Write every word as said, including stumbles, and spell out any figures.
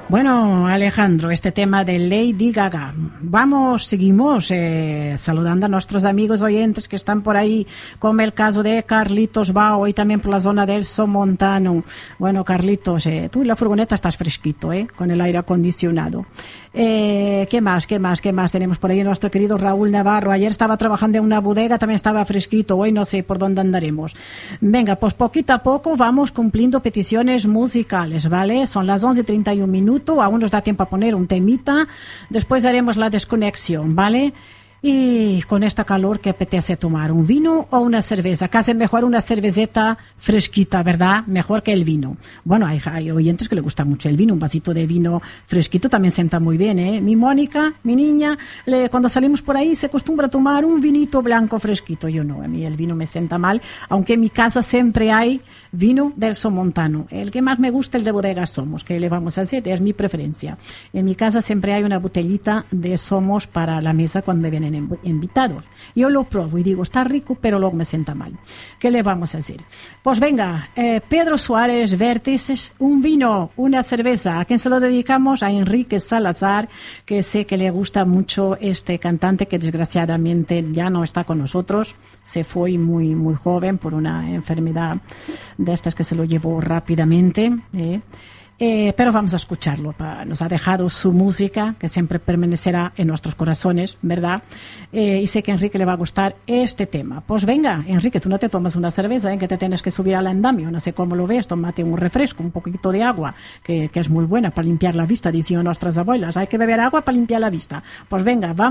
Bueno, Alejandro, este tema de Lady Gaga. Vamos, seguimos eh, saludando a nuestros amigos oyentes que están por ahí, como el caso de Carlitos Bao y también por la zona del Somontano. Bueno, Carlitos, eh, tú en la furgoneta estás fresquito, ¿eh? Con el aire acondicionado. Eh, ¿Qué más, qué más, qué más tenemos por ahí? Nuestro querido Raúl Navarro. Ayer estaba trabajando en una bodega, también estaba fresquito. Hoy no sé por dónde andaremos. Venga, pues poquito a poco vamos cumpliendo peticiones musicales, ¿vale? Son las once treinta y un minutos. Aún nos da tiempo a poner un temita. Después haremos la desconexión, ¿vale? Y con esta calor, ¿qué apetece tomar? ¿Un vino o una cerveza? Casi mejor una cerveceta fresquita, ¿verdad? Mejor que el vino. Bueno, hay, hay oyentes que le gusta mucho el vino. Un vasito de vino fresquito también sienta muy bien, ¿eh? Mi Mónica, mi niña, le, cuando salimos por ahí se acostumbra a tomar un vinito blanco fresquito. Yo no, a mí el vino me sienta mal. Aunque en mi casa siempre hay vino del Somontano. El que más me gusta, el de Bodega Somos. ¿Qué le vamos a hacer? Es mi preferencia. En mi casa siempre hay una botellita de Somos para la mesa cuando me vienen invitados. Yo lo pruebo y digo, está rico, pero luego me sienta mal. ¿Qué le vamos a decir? Pues venga, eh, Pedro Suárez, Vértices, un vino, una cerveza. ¿A quién se lo dedicamos? A Enrique Salazar, que sé que le gusta mucho este cantante que desgraciadamente ya no está con nosotros. Se fue muy, muy joven por una enfermedad de estas que se lo llevó rápidamente, ¿eh? Eh, pero vamos a escucharlo. Nos ha dejado su música, que siempre permanecerá en nuestros corazones, ¿verdad? Eh, y sé que a Enrique le va a gustar este tema. Pues venga, Enrique, tú no te tomas una cerveza, ¿eh? Que te tienes que subir al andamio. No sé cómo lo ves, tómate un refresco, un poquito de agua, que, que es muy buena para limpiar la vista, decían nuestras abuelas. Hay que beber agua para limpiar la vista. Pues venga, vamos.